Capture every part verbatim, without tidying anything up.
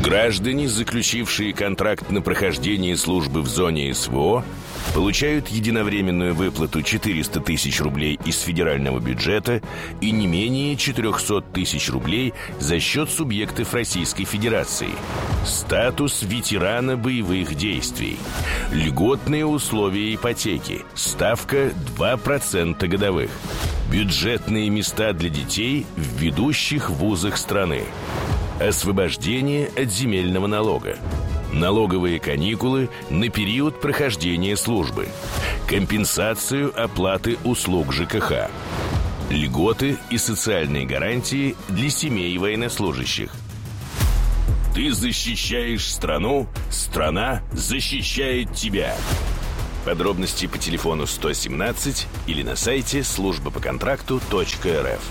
Граждане, заключившие контракт на прохождение службы в зоне СВО, получают единовременную выплату четыреста тысяч рублей из федерального бюджета и не менее четыреста тысяч рублей за счет субъектов Российской Федерации. Статус ветерана боевых действий. Льготные условия ипотеки. Ставка два процента годовых. Бюджетные места для детей в ведущих вузах страны. Освобождение от земельного налога. Налоговые каникулы на период прохождения службы. Компенсацию оплаты услуг ЖКХ. Льготы и социальные гарантии для семей военнослужащих. Ты защищаешь страну, страна защищает тебя. Подробности по телефону сто семнадцать или на сайте служба по контракту точка эр эф.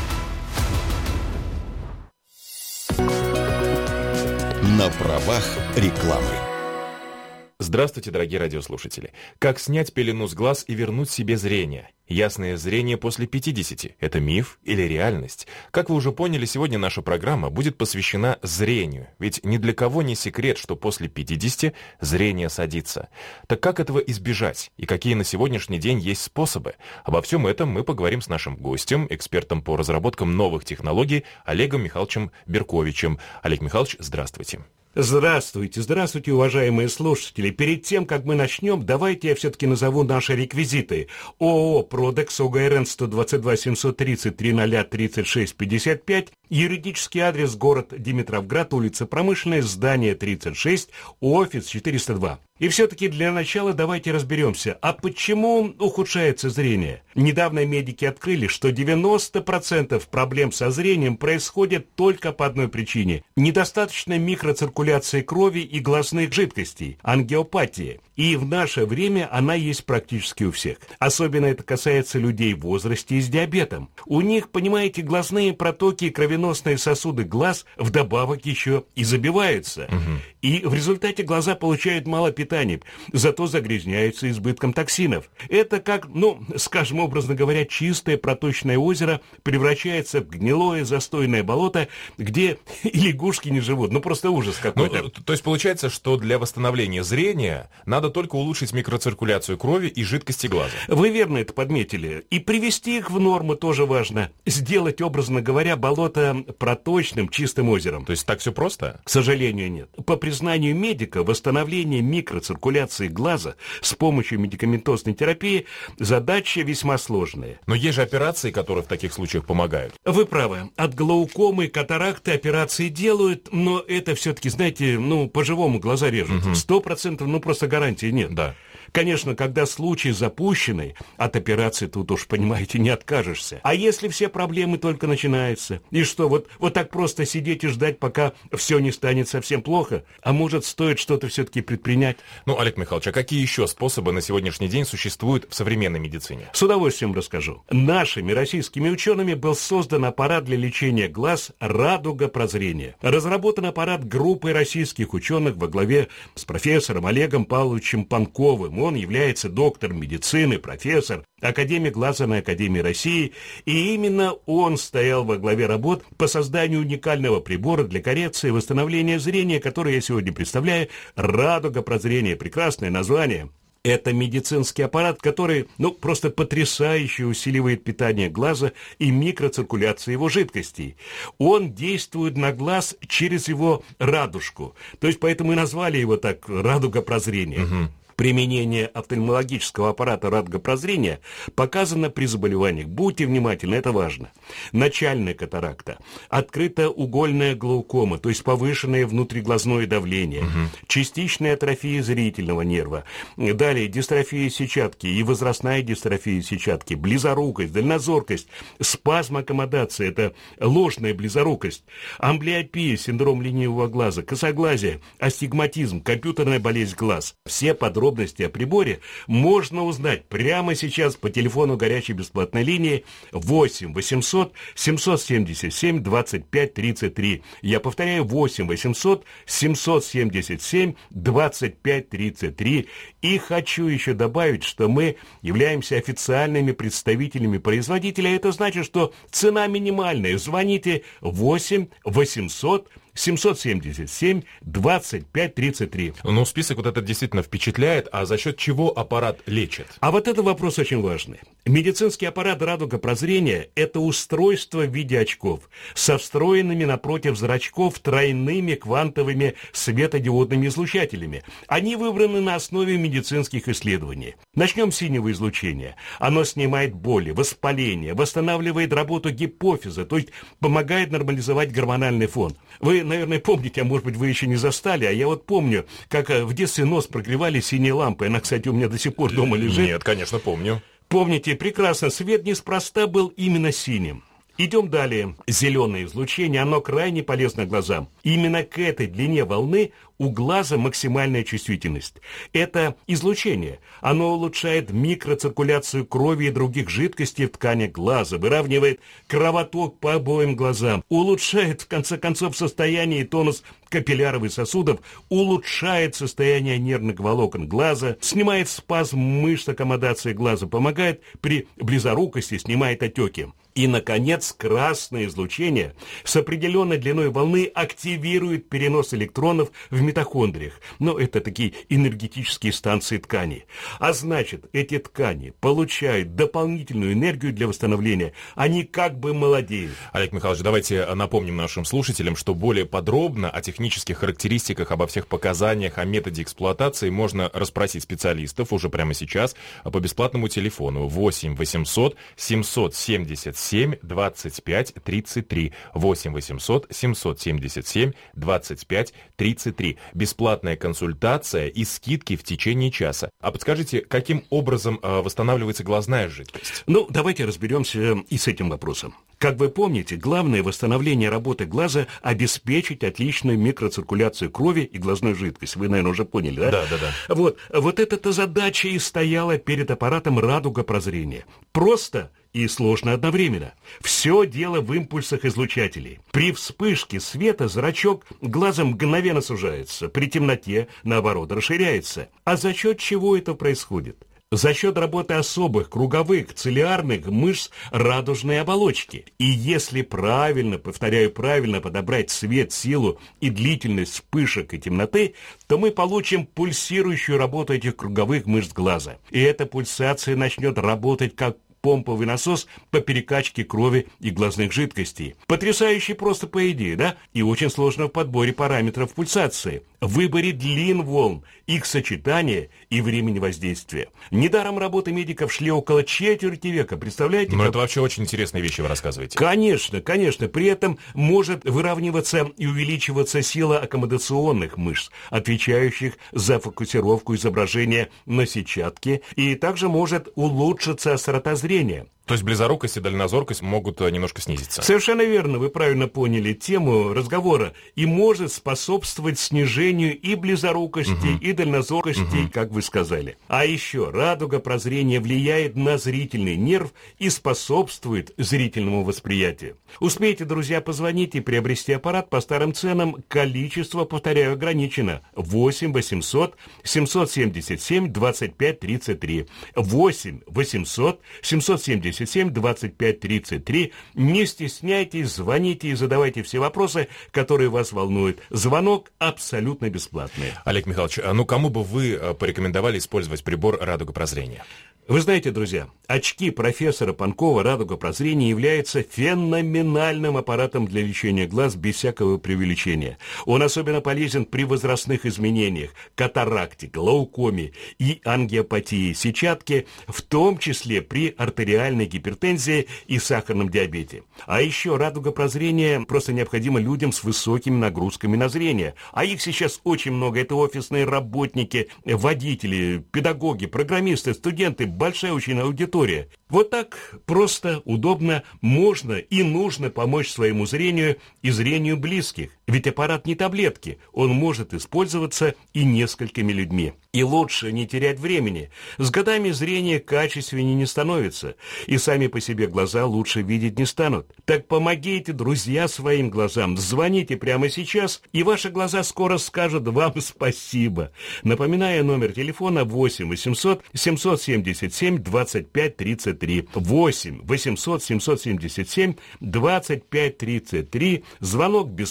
На правах рекламы. Здравствуйте, дорогие радиослушатели. Как снять пелену с глаз и вернуть себе зрение? Ясное зрение после пятидесяти – это миф или реальность? Как вы уже поняли, сегодня наша программа будет посвящена зрению. Ведь ни для кого не секрет, что после пятидесяти зрение садится. Так как этого избежать? И какие на сегодняшний день есть способы? Обо всем этом мы поговорим с нашим гостем, экспертом по разработкам новых технологий Олегом Михайловичем Берковичем. Олег Михайлович, здравствуйте. Здравствуйте, здравствуйте, уважаемые слушатели. Перед тем, как мы начнем, давайте я все-таки назову наши реквизиты. ООО «Продекс», ОГРН сто двадцать два семьсот тридцать три ноль тридцать шесть пятьдесят пять, юридический адрес город Димитровград, улица Промышленная, здание тридцать шесть, офис четыреста два. И все-таки для начала давайте разберемся, а почему ухудшается зрение? Недавно медики открыли, что девяносто процентов проблем со зрением происходят только по одной причине – недостаточной микроциркуляции крови и глазных жидкостей, ангиопатии. И в наше время она есть практически у всех. Особенно это касается людей в возрасте и с диабетом. У них, понимаете, глазные протоки и кровеносные сосуды глаз вдобавок еще и забиваются. Угу. И в результате глаза получают мало питания, зато загрязняются избытком токсинов. Это как, ну, скажем, образно говоря, чистое проточное озеро превращается в гнилое застойное болото, где и лягушки не живут. Ну, просто ужас какой-то. Ну, то есть получается, что для восстановления зрения надо только улучшить микроциркуляцию крови и жидкости глаза. Вы верно это подметили. И привести их в норму тоже важно. Сделать, образно говоря, болото проточным, чистым озером. То есть так все просто? К сожалению, нет. По признанию медика, восстановление микроциркуляции глаза с помощью медикаментозной терапии задача весьма сложная. Но есть же операции, которые в таких случаях помогают. Вы правы. От глаукомы, катаракты операции делают, но это все-таки, знаете, ну, по-живому глаза режут. Сто процентов, ну, просто гарантии нет. Да. Конечно, когда случай запущенный, от операции тут уж, понимаете, не откажешься. А если все проблемы только начинаются? И что, вот, вот так просто сидеть и ждать, пока все не станет совсем плохо? А может, стоит что-то все-таки предпринять? Ну, Олег Михайлович, а какие еще способы на сегодняшний день существуют в современной медицине? С удовольствием расскажу. Нашими российскими учеными был создан аппарат для лечения глаз «Радуга прозрения». Разработан аппарат группой российских ученых во главе с профессором Олегом Павловичем Панковым. Он является доктором медицины, профессор, академик Лазерной академии России, и именно он стоял во главе работ по созданию уникального прибора для коррекции и восстановления зрения, который я сегодня представляю, «Радуга прозрения». Прекрасное название. Это медицинский аппарат, который, ну, просто потрясающе усиливает питание глаза и микроциркуляцию его жидкостей. Он действует на глаз через его радужку. То есть поэтому и назвали его так «Радуга прозрения». Угу. Применение офтальмологического аппарата «Радуга прозрения» показано при заболеваниях. Будьте внимательны, это важно. Начальная катаракта, открытоугольная глаукома, то есть повышенное внутриглазное давление, угу. частичная атрофия зрительного нерва, далее дистрофия сетчатки и возрастная дистрофия сетчатки, близорукость, дальнозоркость, спазм аккомодации, это ложная близорукость, амблиопия, синдром ленивого глаза, косоглазие, астигматизм, компьютерная болезнь глаз. Все подробности Подробности о приборе можно узнать прямо сейчас по телефону горячей бесплатной линии восемь восемьсот семьсот семьдесят семь двадцать пять тридцать три. Я повторяю, восемь восемьсот семьсот семьдесят семь двадцать пять тридцать три. И хочу еще добавить, что мы являемся официальными представителями производителя. Это значит, что цена минимальная. Звоните восемь восемьсот семьсот семьдесят семь двадцать пять тридцать три. Ну, список вот этот действительно впечатляет. А за счет чего аппарат лечит? А вот это вопрос очень важный. Медицинский аппарат «Радуга прозрения» – это устройство в виде очков со встроенными напротив зрачков тройными квантовыми светодиодными излучателями. Они выбраны на основе медицинских исследований. Начнем с синего излучения. Оно снимает боли, воспаление, восстанавливает работу гипофиза, то есть помогает нормализовать гормональный фон. Вы, наверное, помните, а может быть, вы еще не застали, а я вот помню, как в детстве нос прогревали синей лампой. Она, кстати, у меня до сих пор дома лежит. Нет, конечно, помню. Помните прекрасно, свет неспроста был именно синим. Идем далее. Зеленое излучение, оно крайне полезно глазам. Именно к этой длине волны у глаза максимальная чувствительность. Это излучение. Оно улучшает микроциркуляцию крови и других жидкостей в тканях глаза, выравнивает кровоток по обоим глазам, улучшает, в конце концов, состояние и тонус капилляров и сосудов, улучшает состояние нервных волокон глаза, снимает спазм мышц аккомодации глаза, помогает при близорукости, снимает отеки. И, наконец, красное излучение с определенной длиной волны активирует перенос электронов в митохондриях. Но это такие энергетические станции тканей. А значит, эти ткани получают дополнительную энергию для восстановления. Они как бы молодеют. Олег Михайлович, давайте напомним нашим слушателям, что более подробно о технических характеристиках, обо всех показаниях, о методе эксплуатации можно расспросить специалистов уже прямо сейчас по бесплатному телефону восемь восемьсот семьсот семьдесят семь двадцать пять тридцать три. восемь восемьсот семьсот семьдесят семь двадцать пять тридцать три. Бесплатная консультация и скидки в течение часа. А подскажите, каким образом э, восстанавливается глазная жидкость? Ну, давайте разберемся и с этим вопросом. Как вы помните, главное восстановление работы глаза – обеспечить отличную микроциркуляцию крови и глазной жидкости. Вы, наверное, уже поняли, да? Да, да, да. Вот, вот эта задача и стояла перед аппаратом «Радуга прозрения». Просто и сложно одновременно. Все дело в импульсах излучателей. При вспышке света зрачок глаза мгновенно сужается, при темноте, наоборот, расширяется. А за счет чего это происходит? За счет работы особых круговых цилиарных мышц радужной оболочки. И если правильно, повторяю, правильно подобрать цвет, силу и длительность вспышек и темноты, то мы получим пульсирующую работу этих круговых мышц глаза. И эта пульсация начнет работать как помповый насос по перекачке крови и глазных жидкостей. Потрясающе просто по идее, да? И очень сложно в подборе параметров пульсации, в выборе длин волн, их сочетания и времени воздействия. Недаром работы медиков шли около четверти века, представляете? Ну, как... это вообще очень интересные вещи вы рассказываете. Конечно, конечно. При этом может выравниваться и увеличиваться сила аккомодационных мышц, отвечающих за фокусировку изображения на сетчатке, и также может улучшиться острота зрения. То есть близорукость и дальнозоркость могут немножко снизиться. Совершенно верно, вы правильно поняли тему разговора. И может способствовать снижению и близорукости, угу. и дальнозоркости, угу. как вы сказали. А еще радуга прозрения влияет на зрительный нерв и способствует зрительному восприятию. Успейте, друзья, позвонить и приобрести аппарат по старым ценам. Количество, повторяю, ограничено. восемь восемьсот семьсот семьдесят семь двадцать пять тридцать три. восемь восемьсот семьсот семьдесят семь двадцать пять тридцать три. Не стесняйтесь, звоните и задавайте все вопросы, которые вас волнуют. Звонок абсолютно бесплатный. Олег Михайлович, ну кому бы вы порекомендовали использовать прибор «Радуга прозрения»? Вы знаете, друзья, очки профессора Панкова «Радуга прозрения» являются феноменальным аппаратом для лечения глаз без всякого преувеличения. Он особенно полезен при возрастных изменениях, катаракте, глаукоме и ангиопатии сетчатки, в том числе при артериальной гипертензии и сахарном диабете. А еще «Радуга прозрения» просто необходима людям с высокими нагрузками на зрение. А их сейчас очень много. Это офисные работники, водители, педагоги, программисты, студенты, большая очень аудитория. Вот так просто, удобно, можно и нужно помочь своему зрению и зрению близких. Ведь аппарат не таблетки, он может использоваться и несколькими людьми. И лучше не терять времени. С годами зрение качественнее не становится, и сами по себе глаза лучше видеть не станут. Так помогите, друзья, своим глазам. Звоните прямо сейчас, и ваши глаза скоро скажут вам спасибо. Напоминаю, номер телефона восемь восемьсот семьсот семьдесят семь двадцать пять тридцать три. восемь восемьсот семьсот семьдесят семь двадцать пять тридцать три. Звонок бесплатный,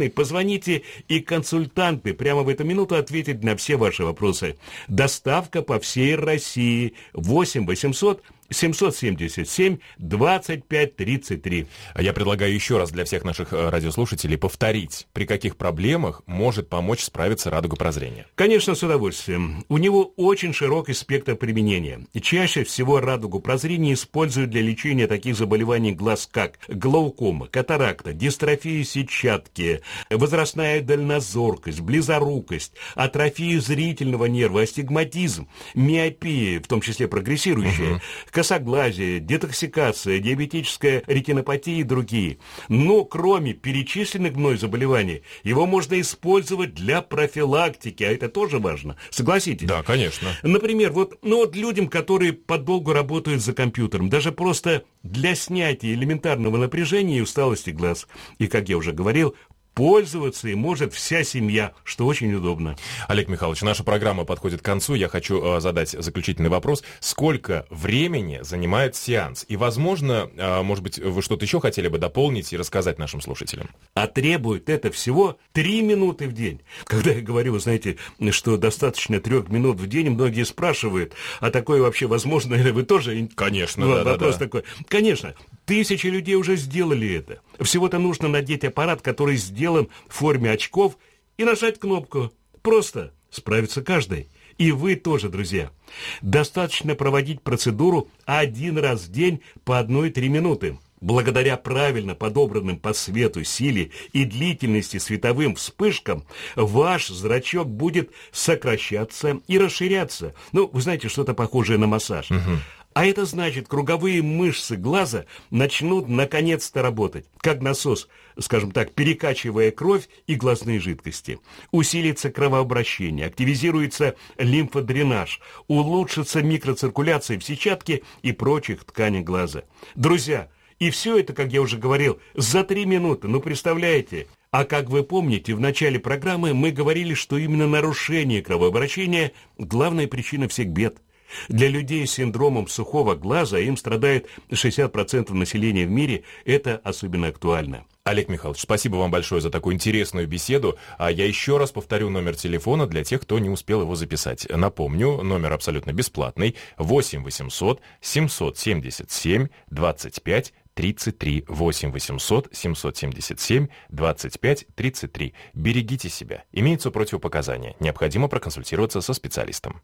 домой, позвоните, и консультанты прямо в эту минуту ответят на все ваши вопросы. Доставка по всей России. восемь восемьсот семьсот семьдесят семь двадцать пять тридцать три. Я предлагаю еще раз для всех наших радиослушателей повторить, при каких проблемах может помочь справиться радуга прозрения. Конечно, с удовольствием. У него очень широкий спектр применения. Чаще всего радугу прозрения используют для лечения таких заболеваний глаз, как глаукома, катаракта, дистрофия сетчатки, возрастная дальнозоркость, близорукость, атрофия зрительного нерва, астигматизм, миопия, в том числе прогрессирующая, угу. косоглазие, детоксикация, диабетическая ретинопатия и другие. Но кроме перечисленных мной заболеваний, его можно использовать для профилактики, а это тоже важно. Согласитесь? Да, конечно. Например, вот, ну вот людям, которые подолгу работают за компьютером, даже просто для снятия элементарного напряжения и усталости глаз. И, как я уже говорил, пользоваться им может вся семья, что очень удобно. Олег Михайлович, наша программа подходит к концу. Я хочу э, задать заключительный вопрос. Сколько времени занимает сеанс? И, возможно, э, может быть, вы что-то еще хотели бы дополнить и рассказать нашим слушателям? А требует это всего три минуты в день. Когда я говорю, вы знаете, что достаточно трех минут в день, многие спрашивают, а такое вообще возможно? Или вы тоже? Конечно, ну, да, вопрос да, да. такой. Конечно, тысячи людей уже сделали это. Всего-то нужно надеть аппарат, который сделан в форме очков, и нажать кнопку. Просто справится каждый. И вы тоже, друзья. Достаточно проводить процедуру один раз в день по одной-три минуты. Благодаря правильно подобранным по свету, силе и длительности световым вспышкам ваш зрачок будет сокращаться и расширяться. Ну, вы знаете, что-то похожее на массаж. Угу. А это значит, круговые мышцы глаза начнут наконец-то работать, как насос, скажем так, перекачивая кровь и глазные жидкости. Усилится кровообращение, активизируется лимфодренаж, улучшится микроциркуляция в сетчатке и прочих тканях глаза. Друзья, и все это, как я уже говорил, за три минуты, ну представляете? А как вы помните, в начале программы мы говорили, что именно нарушение кровообращения – главная причина всех бед. Для людей с синдромом сухого глаза, им страдает шестьдесят процентов населения в мире, это особенно актуально. Олег Михайлович, спасибо вам большое за такую интересную беседу. А я еще раз повторю номер телефона для тех, кто не успел его записать. Напомню, номер абсолютно бесплатный. восемь восемьсот семьсот семьдесят семь двадцать пять тридцать три. восемь восемьсот семьсот семьдесят семь двадцать пять тридцать три. Берегите себя. Имеются противопоказания. Необходимо проконсультироваться со специалистом.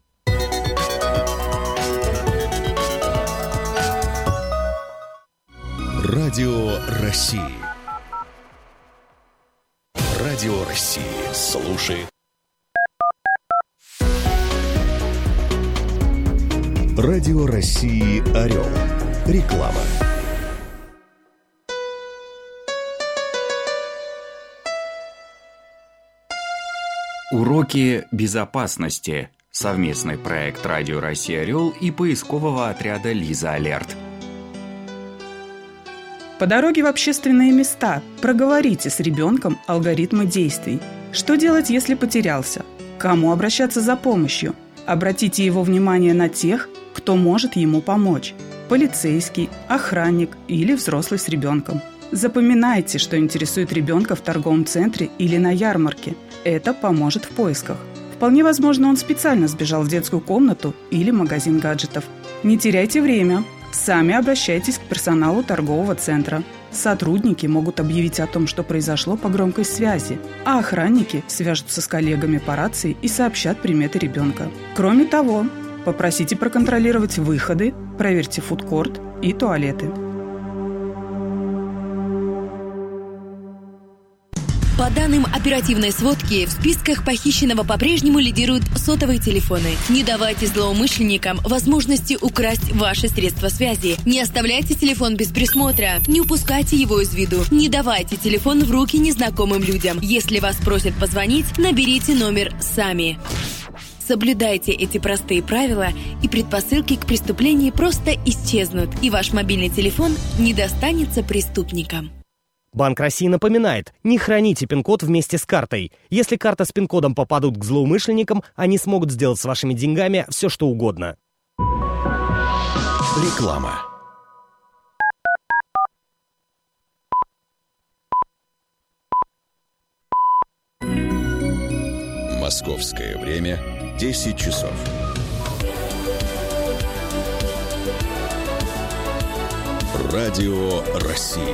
Радио России. Радио России. Слушает. Радио России «Орел». Реклама. Уроки безопасности. Совместный проект Радио России «Орел» и поискового отряда «Лиза Алерт». По дороге в общественные места проговорите с ребенком алгоритмы действий. Что делать, если потерялся? К кому обращаться за помощью? Обратите его внимание на тех, кто может ему помочь. Полицейский, охранник или взрослый с ребенком. Запоминайте, что интересует ребенка в торговом центре или на ярмарке. Это поможет в поисках. Вполне возможно, он специально сбежал в детскую комнату или магазин гаджетов. Не теряйте время. Сами обращайтесь к персоналу торгового центра. Сотрудники могут объявить о том, что произошло по громкой связи, а охранники свяжутся с коллегами по рации и сообщат приметы ребенка. Кроме того, попросите проконтролировать выходы, проверьте фудкорт и туалеты. По данным оперативной сводки, в списках похищенного по-прежнему лидируют сотовые телефоны. Не давайте злоумышленникам возможности украсть ваши средства связи. Не оставляйте телефон без присмотра. Не упускайте его из виду. Не давайте телефон в руки незнакомым людям. Если вас просят позвонить, наберите номер сами. Соблюдайте эти простые правила, и предпосылки к преступлению просто исчезнут, и ваш мобильный телефон не достанется преступникам. Банк России напоминает, не храните пин-код вместе с картой. Если карта с пин-кодом попадут к злоумышленникам, они смогут сделать с вашими деньгами все, что угодно. Реклама. Московское время десять часов. Радио России.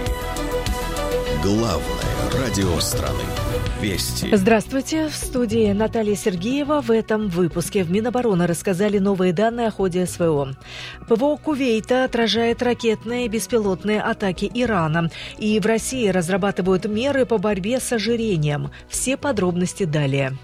Главное радио страны. Вести. Здравствуйте. В студии Наталья Сергеева. В этом выпуске в Минобороны рассказали новые данные о ходе СВО. ПВО Кувейта отражает ракетные и беспилотные атаки Ирана. И в России разрабатывают меры по борьбе с ожирением. Все подробности далее.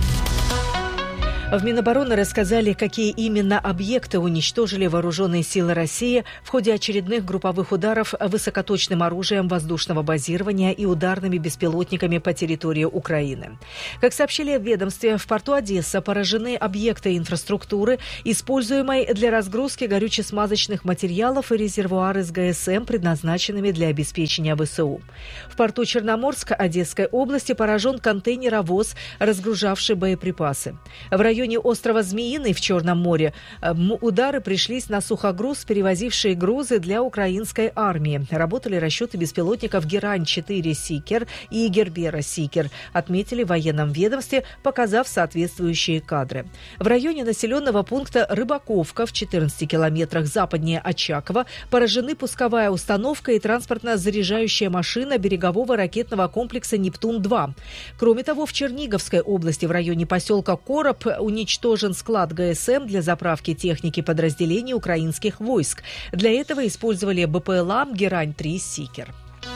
В Минобороны рассказали, какие именно объекты уничтожили вооруженные силы России в ходе очередных групповых ударов высокоточным оружием воздушного базирования и ударными беспилотниками по территории Украины. Как сообщили в ведомстве, в порту Одесса поражены объекты инфраструктуры, используемой для разгрузки горюче-смазочных материалов и резервуары с ГСМ, предназначенными для обеспечения ВСУ. В порту Черноморск Одесской области поражен контейнеровоз, разгружавший боеприпасы. В районе В районе острова Змеиный в Черном море удары пришлись на сухогруз, перевозившие грузы для украинской армии. Работали расчеты беспилотников Герань-четыре «Сикер» и Гербера «Сикер», отметили в военном ведомстве, показав соответствующие кадры. В районе населенного пункта Рыбаковка в четырнадцати километрах западнее Очакова поражены пусковая установка и транспортно-заряжающая машина берегового ракетного комплекса «Нептун-два». Кроме того, в Черниговской области в районе поселка Короб уничтожен склад ГСМ для заправки техники подразделений украинских войск. Для этого использовали БПЛА «Герань-три «Сикер».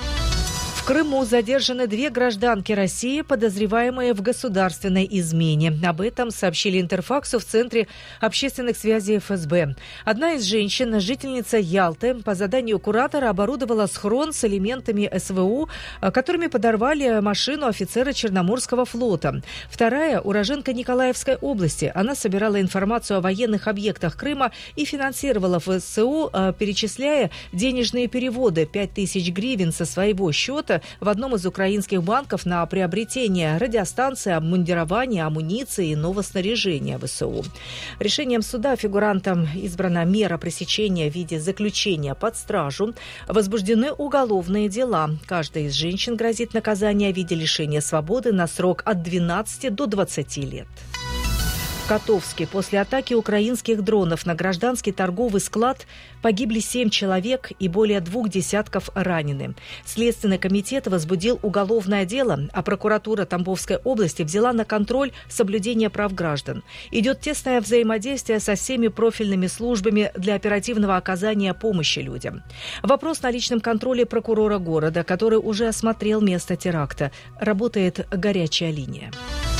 В Крыму задержаны две гражданки России, подозреваемые в государственной измене. Об этом сообщили Интерфаксу в Центре общественных связей эф эс бэ. Одна из женщин, жительница Ялты, по заданию куратора оборудовала схрон с элементами эс вэ у, которыми подорвали машину офицера Черноморского флота. Вторая – уроженка Николаевской области. Она собирала информацию о военных объектах Крыма и финансировала эф эс у, перечисляя денежные переводы пять тысяч гривен со своего счета в одном из украинских банков на приобретение радиостанции, обмундирования, амуниции и иного снаряжения ВСУ. Решением суда фигурантам избрана мера пресечения в виде заключения под стражу. Возбуждены уголовные дела. Каждой из женщин грозит наказание в виде лишения свободы на срок от двенадцати до двадцати лет. В Котовске после атаки украинских дронов на гражданский торговый склад погибли семь человек и более двух десятков ранены. Следственный комитет возбудил уголовное дело, а прокуратура Тамбовской области взяла на контроль соблюдение прав граждан. Идет тесное взаимодействие со всеми профильными службами для оперативного оказания помощи людям. Вопрос на личном контроле прокурора города, который уже осмотрел место теракта. Работает горячая линия.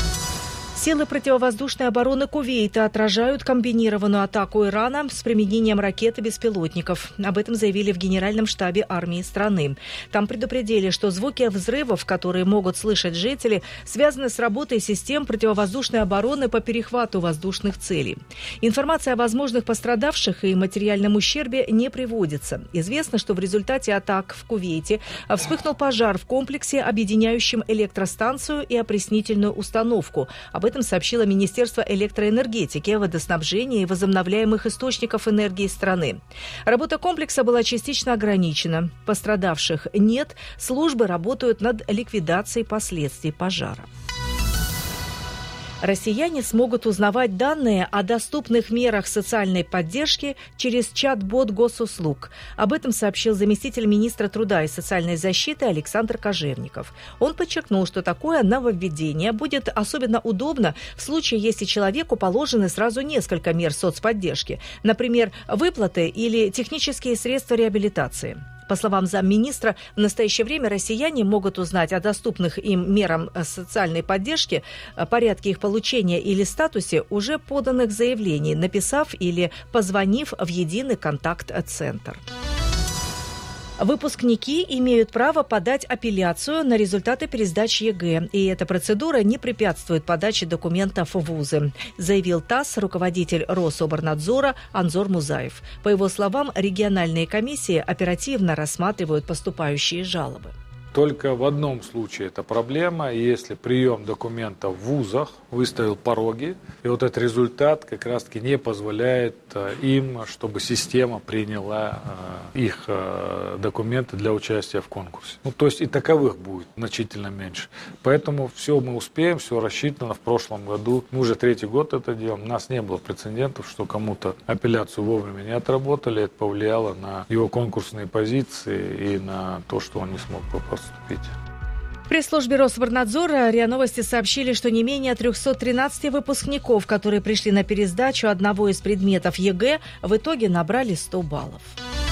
Силы противовоздушной обороны Кувейта отражают комбинированную атаку Ирана с применением ракет и беспилотников. Об этом заявили в Генеральном штабе армии страны. Там предупредили, что звуки взрывов, которые могут слышать жители, связаны с работой систем противовоздушной обороны по перехвату воздушных целей. Информация о возможных пострадавших и материальном ущербе не приводится. Известно, что в результате атак в Кувейте вспыхнул пожар в комплексе, объединяющем электростанцию и опреснительную установку. Об Об этом сообщило Министерство электроэнергетики, водоснабжения и возобновляемых источников энергии страны. Работа комплекса была частично ограничена. Пострадавших нет. Службы работают над ликвидацией последствий пожара. Россияне смогут узнавать данные о доступных мерах социальной поддержки через чат-бот госуслуг. Об этом сообщил заместитель министра труда и социальной защиты Александр Кожевников. Он подчеркнул, что такое нововведение будет особенно удобно в случае, если человеку положены сразу несколько мер соцподдержки, например, выплаты или технические средства реабилитации. По словам замминистра, в настоящее время россияне могут узнать о доступных им мерам социальной поддержки, порядке их получения или статусе уже поданных заявлений, написав или позвонив в единый контакт-центр. Выпускники имеют право подать апелляцию на результаты пересдачи ЕГЭ, и эта процедура не препятствует подаче документов в вузы, заявил ТАСС руководитель Рособорнадзора Анзор Музаев. По его словам, региональные комиссии оперативно рассматривают поступающие жалобы. Только в одном случае это проблема, если прием документов в вузах выставил пороги, и вот этот результат как раз-таки не позволяет им, чтобы система приняла их документы для участия в конкурсе. Ну, то есть и таковых будет значительно меньше. Поэтому все мы успеем, все рассчитано. В прошлом году, мы уже третий год это делаем, у нас не было прецедентов, что кому-то апелляцию вовремя не отработали, это повлияло на его конкурсные позиции и на то, что он не смог поступить. В пресс-службе Рособорнадзора РИА Новости сообщили, что не менее триста тринадцать выпускников, которые пришли на пересдачу одного из предметов ЕГЭ, в итоге набрали сто баллов.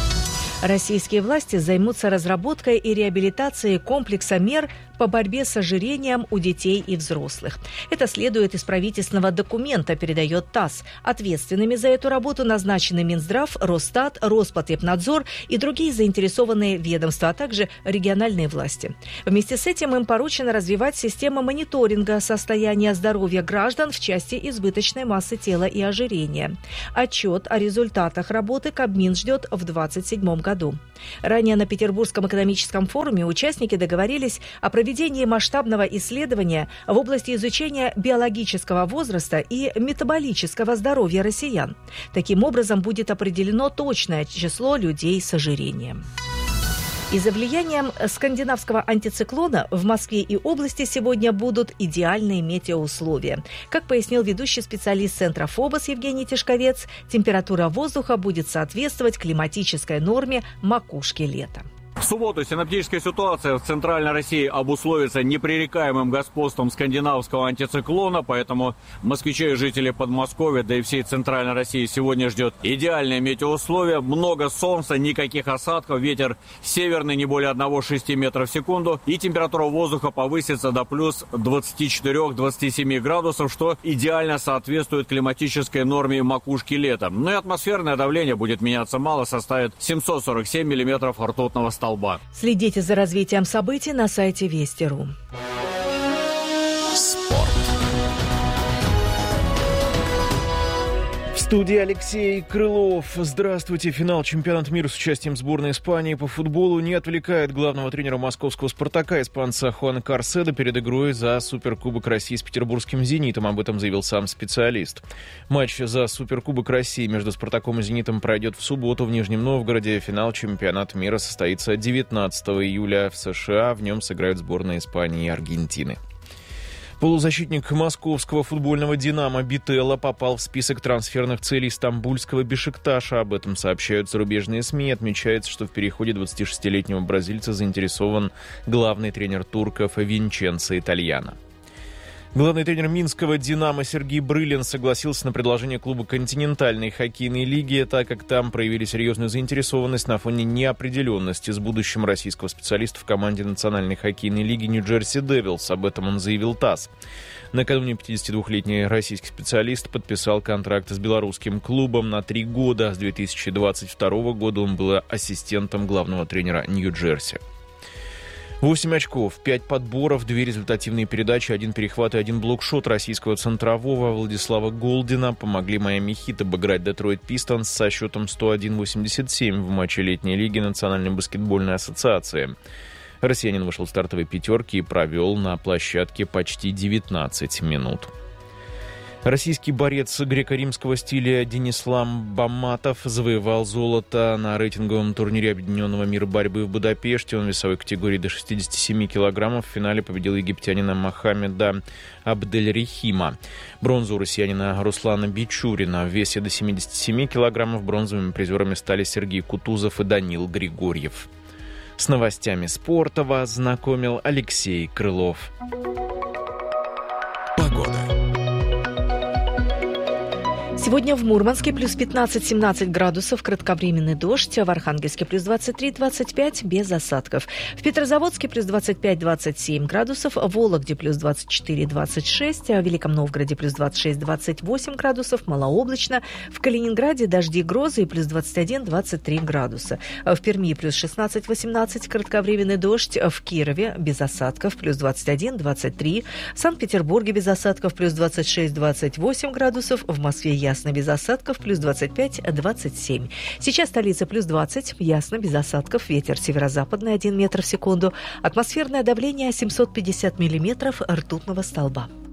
Российские власти займутся разработкой и реабилитацией комплекса мер по борьбе с ожирением у детей и взрослых. Это следует из правительственного документа, передает ТАСС. Ответственными за эту работу назначены Минздрав, Росстат, Роспотребнадзор и другие заинтересованные ведомства, а также региональные власти. Вместе с этим им поручено развивать систему мониторинга состояния здоровья граждан в части избыточной массы тела и ожирения. Отчет о результатах работы Кабмин ждет в две тысячи двадцать седьмом году. Ранее на Петербургском экономическом форуме участники договорились о проведении масштабного исследования в области изучения биологического возраста и метаболического здоровья россиян. Таким образом, будет определено точное число людей с ожирением. Из-за влияния скандинавского антициклона в Москве и области сегодня будут идеальные метеоусловия. Как пояснил ведущий специалист Центра ФОБОС Евгений Тишковец, температура воздуха будет соответствовать климатической норме макушки лета. В субботу синоптическая ситуация в Центральной России обусловится непререкаемым господством скандинавского антициклона, поэтому москвичей и жителей Подмосковья, да и всей Центральной России сегодня ждет идеальные метеоусловия, много солнца, никаких осадков, ветер северный не более одного целых шести десятых метра в секунду, и температура воздуха повысится до плюс двадцати четырёх — двадцати семи градусов, что идеально соответствует климатической норме макушки лета. Ну и атмосферное давление будет меняться мало, составит семьсот сорок семь миллиметров ртутного столба. Следите за развитием событий на сайте Вести точка ру. Спорт. В студии Алексей Крылов. Здравствуйте. Финал чемпионата мира с участием сборной Испании по футболу не отвлекает главного тренера московского «Спартака» испанца Хуана Карседо перед игрой за Суперкубок России с петербургским «Зенитом». Об этом заявил сам специалист. Матч за Суперкубок России между «Спартаком» и «Зенитом» пройдет в субботу в Нижнем Новгороде. Финал чемпионата мира состоится девятнадцатого июля в США. В нем сыграют сборные Испании и Аргентины. Полузащитник московского футбольного «Динамо» Бителло попал в список трансферных целей стамбульского «Бешикташа». Об этом сообщают зарубежные СМИ. Отмечается, что в переходе двадцатишестилетнего бразильца заинтересован главный тренер турков Винченцо Итальяно. Главный тренер минского «Динамо» Сергей Брылин согласился на предложение клуба континентальной хоккейной лиги, так как там проявили серьезную заинтересованность на фоне неопределенности с будущим российского специалиста в команде национальной хоккейной лиги Нью-Джерси Девилс. Об этом он заявил ТАСС. Накануне пятидесятидвухлетний российский специалист подписал контракт с белорусским клубом на три года. С две тысячи двадцать второго года он был ассистентом главного тренера Нью-Джерси. восемь очков, пять подборов, две результативные передачи, один перехват и один блокшот российского центрового Владислава Голдина помогли Майами Хит обыграть Детройт Пистонс со счетом сто один — восемьдесят семь в матче летней лиги Национальной баскетбольной ассоциации. Россиянин вышел в стартовой пятерки и провел на площадке почти девятнадцать минут. Российский борец греко-римского стиля Денислам Баматов завоевал золото на рейтинговом турнире Объединенного мира борьбы в Будапеште. Он в весовой категории до шестидесяти семи килограммов в финале победил египтянина Мохаммеда Абдельрехима. Бронзу у россиянина Руслана Бичурина. В весе до семидесяти семи килограммов бронзовыми призерами стали Сергей Кутузов и Данил Григорьев. С новостями спорта вас знакомил Алексей Крылов. Погода. Сегодня в Мурманске плюс пятнадцать-семнадцать градусов, кратковременный дождь, в Архангельске плюс двадцать три — двадцать пять, без осадков. В Петрозаводске плюс двадцать пять — двадцать семь градусов, в Вологде плюс двадцать четыре — двадцать шесть, в Великом Новгороде плюс двадцать шесть — двадцать восемь градусов, малооблачно. В Калининграде дожди, грозы и плюс двадцать один — двадцать три градуса. В Перми плюс шестнадцать — восемнадцать, кратковременный дождь, в Кирове без осадков плюс двадцать один — двадцать три, в Санкт-Петербурге без осадков плюс двадцать шесть — двадцать восемь градусов, в Москве ясно ясно без осадков, плюс двадцать пять - двадцать семь. Сейчас столица плюс двадцать, ясно без осадков, ветер северо-западный один метр в секунду, атмосферное давление семьсот пятьдесят миллиметров ртутного столба.